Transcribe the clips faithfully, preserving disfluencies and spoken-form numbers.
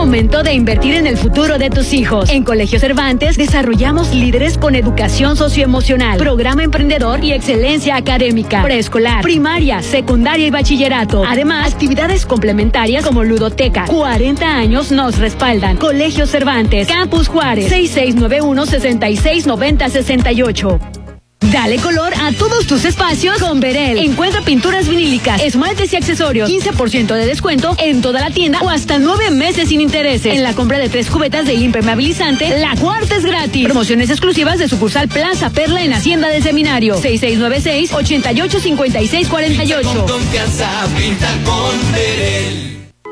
momento de invertir en el futuro de tus hijos. En Colegio Cervantes desarrollamos líderes con educación socioemocional, programa emprendedor y excelencia académica, preescolar, primaria, secundaria y bachillerato. Además, actividades complementarias como ludoteca. cuarenta años nos respaldan. Colegio Cervantes, Campus Juárez, seis seis nueve uno, seis seis nueve cero, seis ocho. Dale color a todos tus espacios con Verel. Encuentra pinturas vinílicas, esmaltes y accesorios. quince por ciento de descuento en toda la tienda o hasta nueve meses sin intereses. En la compra de tres cubetas de impermeabilizante, la cuarta es gratis. Promociones exclusivas de sucursal Plaza Perla en Hacienda del Seminario. seis seis nueve seis, ocho ocho cinco seis cuatro ocho. Con confianza, pinta con Verel.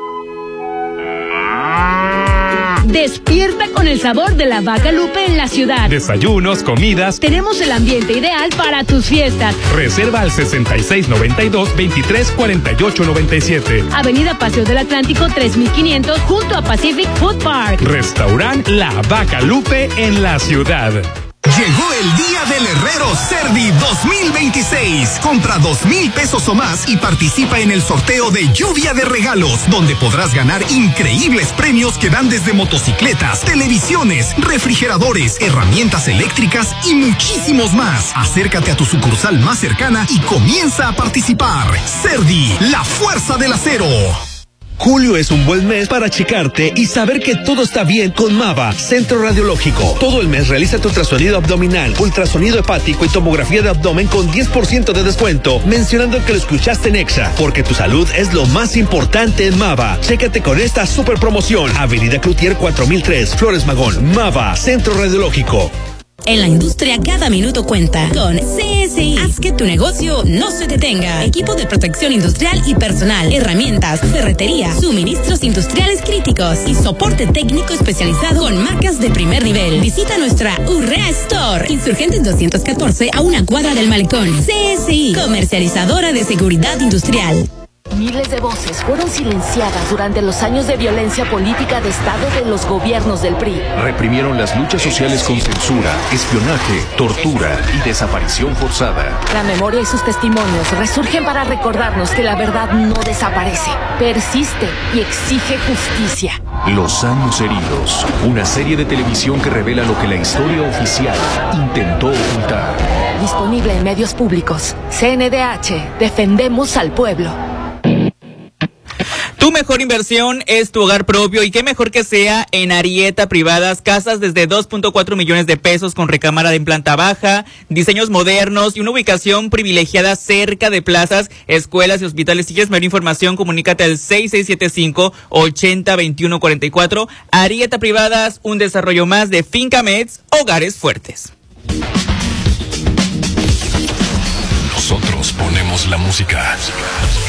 Despierta con el sabor de la Vaca Lupe en la ciudad. Desayunos, comidas. Tenemos el ambiente ideal para tus fiestas. Reserva al sesenta y seis noventa y dos, veintitrés cuarenta y ocho noventa y siete. Avenida Paseo del Atlántico tres mil quinientos junto a Pacific Food Park. Restaurant La Vaca Lupe en la ciudad. Llegó el día del Herrero Cerdi dos mil veintiséis. Compra dos mil pesos o más y participa en el sorteo de lluvia de regalos, donde podrás ganar increíbles premios que dan desde motocicletas, televisiones, refrigeradores, herramientas eléctricas y muchísimos más. Acércate a tu sucursal más cercana y comienza a participar. Cerdi, la fuerza del acero. Julio es un buen mes para checarte y saber que todo está bien con Mava, Centro Radiológico. Todo el mes realiza tu ultrasonido abdominal, ultrasonido hepático y tomografía de abdomen con diez por ciento de descuento, mencionando que lo escuchaste en Exa, porque tu salud es lo más importante en Mava. Chécate con esta super promoción. Avenida Cloutier cuatro mil tres, Flores Magón. Mava, Centro Radiológico. En la industria cada minuto cuenta. Con C S I, haz que tu negocio no se detenga. Equipo de protección industrial y personal, herramientas, ferretería, suministros industriales críticos y soporte técnico especializado con marcas de primer nivel. Visita nuestra Urrea Store, Insurgentes doscientos catorce, a una cuadra del Malecón. C S I, comercializadora de seguridad industrial. Miles de voces fueron silenciadas durante los años de violencia política de Estado de los gobiernos del P R I. Reprimieron las luchas sociales con censura, espionaje, tortura y desaparición forzada. La memoria y sus testimonios resurgen para recordarnos que la verdad no desaparece, persiste y exige justicia. Los años heridos, una serie de televisión que revela lo que la historia oficial intentó ocultar. Disponible en medios públicos. C N D H, defendemos al pueblo. Tu mejor inversión es tu hogar propio, y qué mejor que sea en Arieta Privadas. Casas desde dos punto cuatro millones de pesos con recámara en planta baja, diseños modernos y una ubicación privilegiada cerca de plazas, escuelas y hospitales. Si quieres mayor información, comunícate al seis seis siete cinco, ocho cero dos uno cuatro cuatro. Arieta Privadas, un desarrollo más de Fincameds, hogares fuertes. Nosotros ponemos la música.